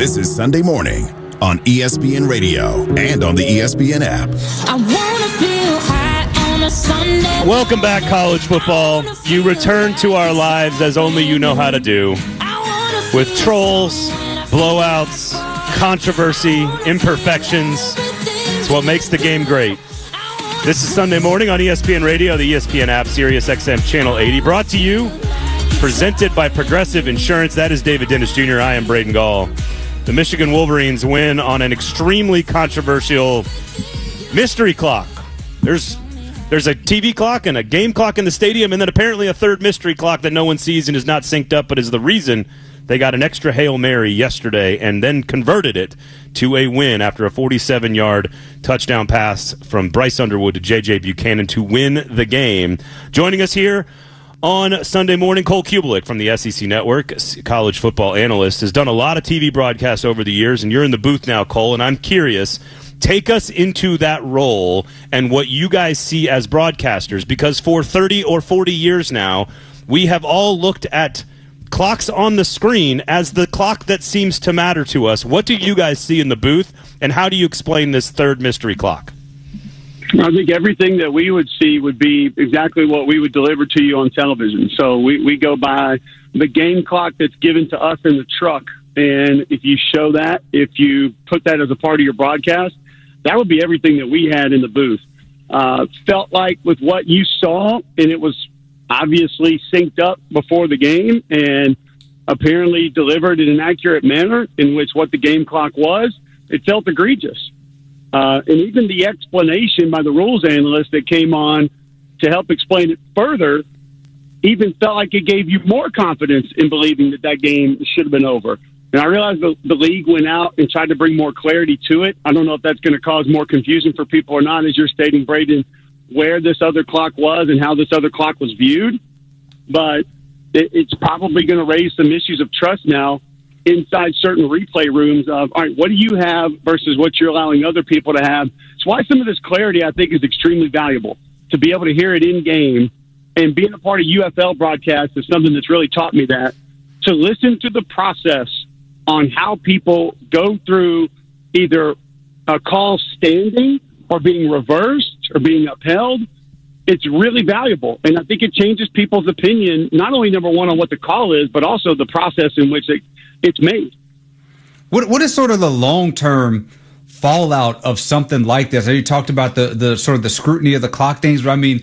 This is Sunday Morning on ESPN Radio and on the ESPN app. I wanna feel high on a Sunday. Welcome back, college football. You return to our lives as only you know how to do, with trolls, blowouts, controversy, imperfections. It's what makes the game great. This is Sunday Morning on ESPN Radio, the ESPN app, Sirius XM Channel 80. Brought to you, presented by Progressive Insurance. That is David Dennis Jr. I am Braden Gall. The Michigan Wolverines win on an extremely controversial mystery clock. There's a TV clock and a game clock in the stadium, and then apparently a third mystery clock that no one sees and is not synced up, but is the reason they got an extra Hail Mary yesterday and then converted it to a win after a 47-yard touchdown pass from Bryce Underwood to J.J. Buchanan to win the game. Joining us here on Sunday Morning, Cole Kubelik from the SEC Network, college football analyst, has done a lot of TV broadcasts over the years, and you're in the booth now, Cole, and I'm curious, take us into that role and what you guys see as broadcasters, because for 30 or 40 years now, we have all looked at clocks on the screen as the clock that seems to matter to us. What do you guys see in the booth, and how do you explain this third mystery clock? I think everything that we would see would be exactly what we would deliver to you on television. So we go by the game clock that's given to us in the truck, and if you show that, if you put that as a part of your broadcast, that would be everything that we had in the booth. Felt like with what you saw, and it was obviously synced up before the game and apparently delivered in an accurate manner in which what the game clock was, it felt egregious. And even the explanation by the rules analyst that came on to help explain it further even felt like it gave you more confidence in believing that that game should have been over. And I realize the league went out and tried to bring more clarity to it. I don't know if that's going to cause more confusion for people or not, as you're stating, Braden, where this other clock was and how this other clock was viewed. But it's probably going to raise some issues of trust now inside certain replay rooms of, all right, what do you have versus what you're allowing other people to have? It's why some of this clarity, I think, is extremely valuable. To be able to hear it in game and being a part of UFL broadcasts is something that's really taught me that. To listen to the process on how people go through either a call standing or being reversed or being upheld, it's really valuable. And I think it changes people's opinion, not only, number one, on what the call is, but also the process in which it's made. What is sort of the long-term fallout of something like this? You talked about the sort of the scrutiny of the clock things, but I mean,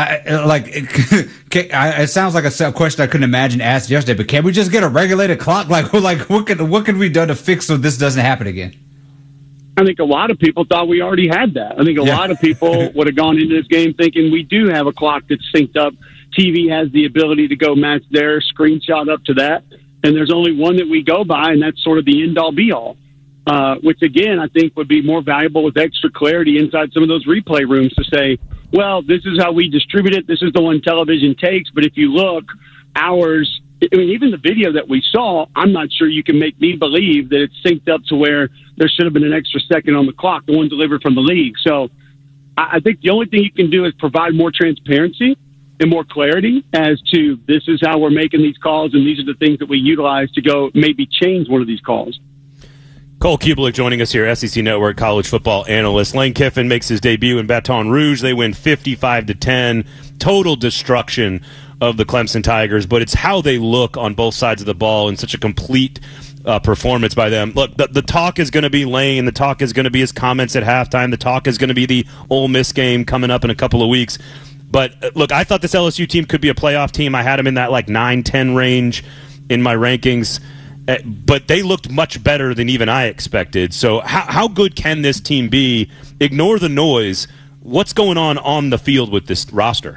it sounds like a question I couldn't imagine asked yesterday, but can we just get a regulated clock? Like what can we do to fix so this doesn't happen again? I think a lot of people thought we already had that. I think a lot of people would have gone into this game thinking we do have a clock that's synced up. TV has the ability to go match their screenshot up to that. And there's only one that we go by, and that's sort of the end-all, be-all, which, again, I think would be more valuable with extra clarity inside some of those replay rooms to say, well, this is how we distribute it. This is the one television takes. But if you look, ours, I mean, even the video that we saw, I'm not sure you can make me believe that it's synced up to where there should have been an extra second on the clock, the one delivered from the league. So I think the only thing you can do is provide more transparency and more clarity as to this is how we're making these calls and these are the things that we utilize to go maybe change one of these calls. Cole Kubelik joining us here, SEC Network college football analyst. Lane Kiffin makes his debut in Baton Rouge. They win 55-10. Total destruction of the Clemson Tigers, but it's how they look on both sides of the ball in such a complete performance by them. Look, the talk is going to be Lane. The talk is going to be his comments at halftime. The talk is going to be the Ole Miss game coming up in a couple of weeks. But, look, I thought this LSU team could be a playoff team. I had them in that, 9-10 range in my rankings. But they looked much better than even I expected. So how good can this team be? Ignore the noise. What's going on the field with this roster?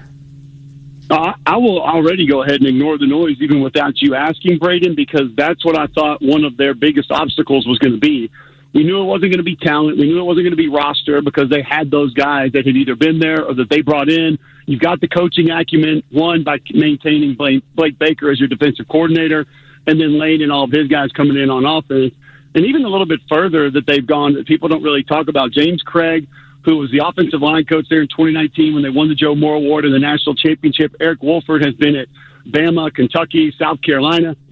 I will already go ahead and ignore the noise even without you asking, Braden, because that's what I thought one of their biggest obstacles was going to be. We knew it wasn't going to be talent. We knew it wasn't going to be roster because they had those guys that had either been there or that they brought in. You've got the coaching acumen, one, by maintaining Blake Baker as your defensive coordinator, and then Lane and all of his guys coming in on offense. And even a little bit further that they've gone that people don't really talk about, James Craig, who was the offensive line coach there in 2019 when they won the Joe Moore Award in the national championship. Eric Wolford has been at Bama, Kentucky, South Carolina.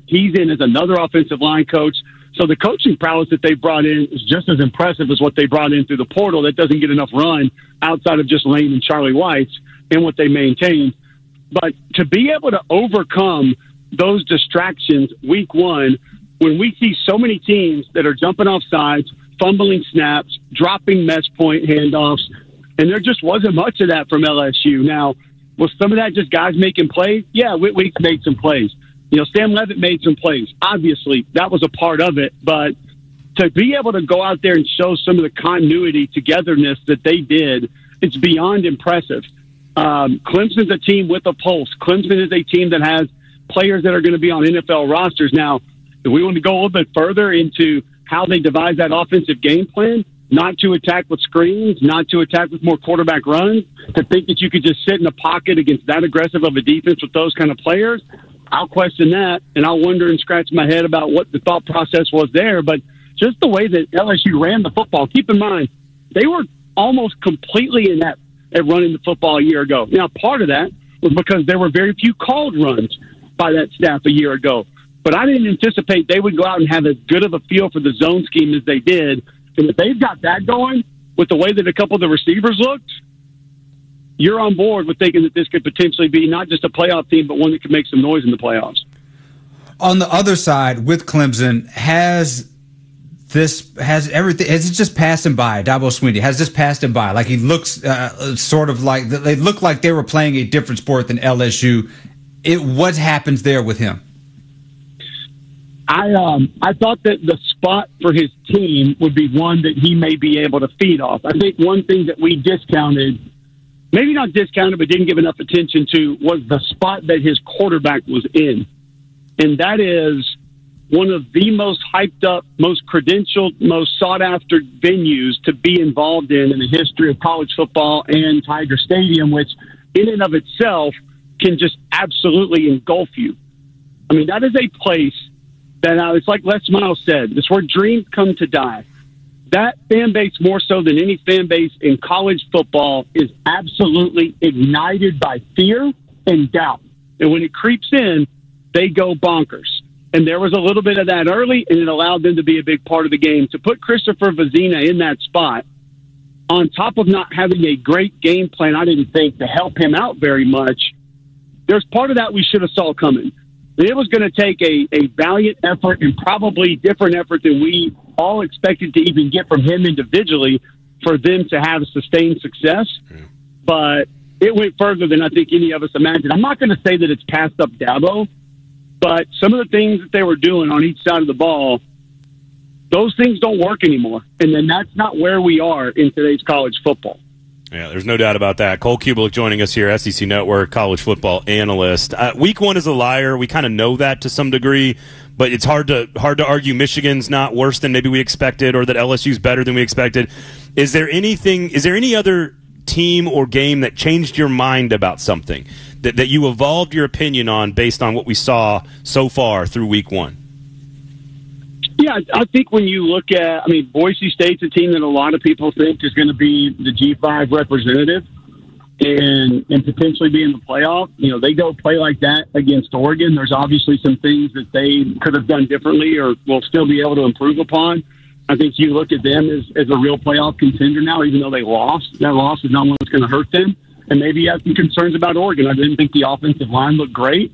He's in as another offensive line coach. So the coaching prowess that they brought in is just as impressive as what they brought in through the portal that doesn't get enough run outside of just Lane and Charlie Weis and what they maintained. But to be able to overcome those distractions week one, when we see so many teams that are jumping off sides, fumbling snaps, dropping mesh point handoffs, and there just wasn't much of that from LSU. Now, was some of that just guys making plays? Yeah, Whitweeks made some plays. Sam Levitt made some plays. Obviously, that was a part of it. But to be able to go out there and show some of the continuity, togetherness that they did, it's beyond impressive. Clemson's a team with a pulse. Clemson is a team that has players that are going to be on NFL rosters. Now, if we want to go a little bit further into how they devise that offensive game plan, not to attack with screens, not to attack with more quarterback runs, to think that you could just sit in a pocket against that aggressive of a defense with those kind of players, I'll question that, and I'll wonder and scratch my head about what the thought process was there. But just the way that LSU ran the football, keep in mind, they were almost completely inept at running the football a year ago. Now, part of that was because there were very few called runs by that staff a year ago. But I didn't anticipate they would go out and have as good of a feel for the zone scheme as they did. And if they've got that going with the way that a couple of the receivers looked, you're on board with thinking that this could potentially be not just a playoff team, but one that could make some noise in the playoffs. On the other side, with Clemson, has it just passed him by? Dabo Swinney, has this passed him by? Like he looks sort of like they look like they were playing a different sport than LSU. What happens there with him? I thought that the spot for his team would be one that he may be able to feed off. I think one thing that we discounted, maybe not discounted, but didn't give enough attention to, was the spot that his quarterback was in. And that is one of the most hyped up, most credentialed, most sought after venues to be involved in the history of college football and Tiger Stadium, which in and of itself can just absolutely engulf you. I mean, that is a place that it's like Les Miles said, it's where dreams come to die. That fan base, more so than any fan base in college football, is absolutely ignited by fear and doubt. And when it creeps in, they go bonkers. And there was a little bit of that early, and it allowed them to be a big part of the game. To put Christopher Vazina in that spot, on top of not having a great game plan, I didn't think, to help him out very much, there's part of that we should have saw coming. It was going to take a valiant effort and probably different effort than we all expected to even get from him individually for them to have sustained success. But it went further than I think any of us imagined. I'm not going to say that it's passed up Dabo, but some of the things that they were doing on each side of the ball, those things don't work anymore. And then that's not where we are in today's college football. Yeah, there's no doubt about that. Cole Cubelic joining us here, SEC Network college football analyst. Week one is a liar. We kind of know that to some degree, but it's hard to argue Michigan's not worse than maybe we expected or that LSU's better than we expected. Is there any other team or game that changed your mind about something that you evolved your opinion on based on what we saw so far through week one? Yeah, I think when you look at, Boise State's a team that a lot of people think is going to be the G5 representative and potentially be in the playoff. They go play like that against Oregon. There's obviously some things that they could have done differently or will still be able to improve upon. I think you look at them as a real playoff contender now, even though they lost. That loss is not one that's going to hurt them. And maybe you have some concerns about Oregon. I didn't think the offensive line looked great.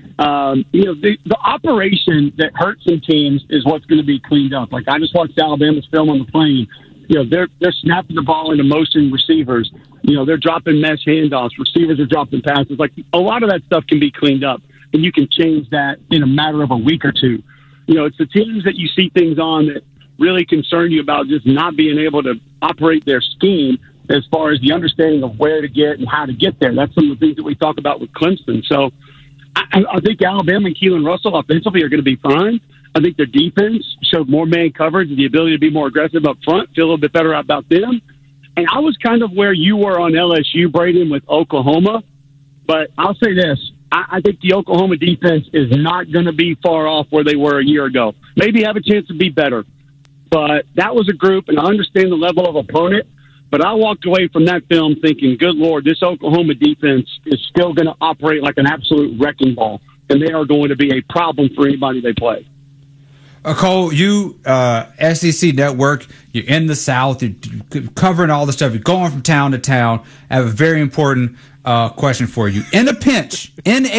The operation that hurts some teams is what's going to be cleaned up. Like I just watched Alabama's film on the plane. They're snapping the ball into motion receivers. They're dropping mesh handoffs. Receivers are dropping passes. Like a lot of that stuff can be cleaned up, and you can change that in a matter of a week or two. It's the teams that you see things on that really concern you about just not being able to operate their scheme as far as the understanding of where to get and how to get there. That's some of the things that we talk about with Clemson. So I think Alabama and Keelan Russell offensively are going to be fine. I think their defense showed more man coverage and the ability to be more aggressive up front, feel a little bit better about them. And I was kind of where you were on LSU, Braden, with Oklahoma. But I'll say this. I think the Oklahoma defense is not going to be far off where they were a year ago. Maybe have a chance to be better. But that was a group, and I understand the level of opponent. But I walked away from that film thinking, good Lord, this Oklahoma defense is still going to operate like an absolute wrecking ball. and they are going to be a problem for anybody they play. Cole, you, SEC Network, you're in the South, you're covering all the stuff, you're going from town to town. I have a very important question for you. In a pinch,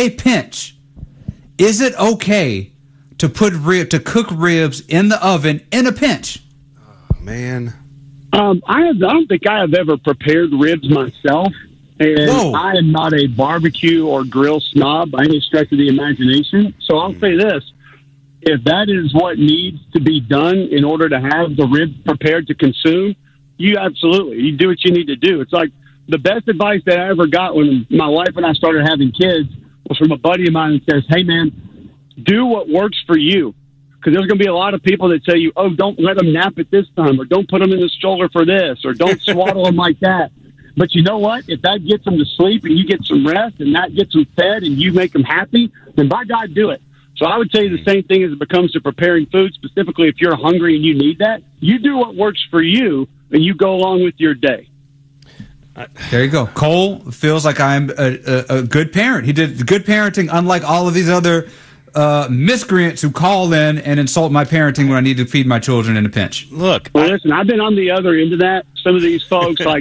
is it okay to cook ribs in the oven in a pinch? Oh, man. I don't think I have ever prepared ribs myself, and Whoa. I am not a barbecue or grill snob by any stretch of the imagination. So I'll say this. If that is what needs to be done in order to have the ribs prepared to consume, you do what you need to do. It's like the best advice that I ever got when my wife and I started having kids was from a buddy of mine that says, hey, man, do what works for you. Because there's going to be a lot of people that tell you, oh, don't let them nap at this time, or don't put them in the stroller for this, or don't swaddle them like that. But you know what? If that gets them to sleep and you get some rest and that gets them fed and you make them happy, then by God, do it. So I would say the same thing as it becomes to preparing food, specifically if you're hungry and you need that. You do what works for you, and you go along with your day. There you go. Cole feels like I'm a good parent. He did good parenting, unlike all of these other miscreants who call in and insult my parenting when I need to feed my children in a pinch. Look. Well, listen, I've been on the other end of that. Some of these folks, I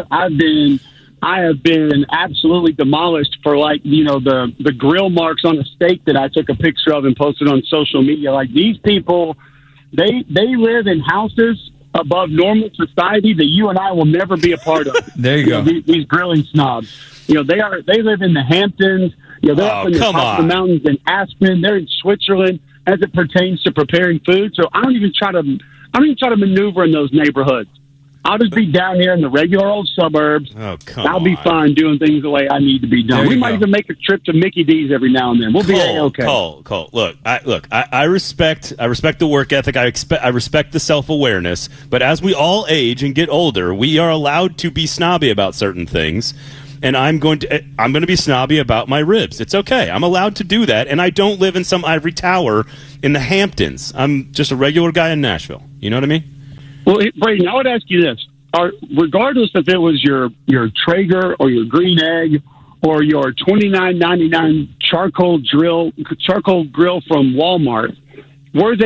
have been absolutely demolished for the grill marks on a steak that I took a picture of and posted on social media. Like these people, they live in houses above normal society that you and I will never be a part of. There you go. These grilling snobs. They live in the Hamptons. They're up in the top of the mountains in Aspen. They're in Switzerland as it pertains to preparing food. So I don't even try to maneuver in those neighborhoods. I'll just be down here in the regular old suburbs. Oh, I'll be fine doing things the way I need to be done. We might even make a trip to Mickey D's every now and then. We'll be okay. Cole. Look, I respect the work ethic. I respect the self-awareness. But as we all age and get older, we are allowed to be snobby about certain things. And I'm going to be snobby about my ribs. It's okay. I'm allowed to do that. And I don't live in some ivory tower in the Hamptons. I'm just a regular guy in Nashville. You know what I mean? Well, Braden, I would ask you this. Regardless if it was your Traeger or your Green Egg or your $29.99 charcoal grill from Walmart, were they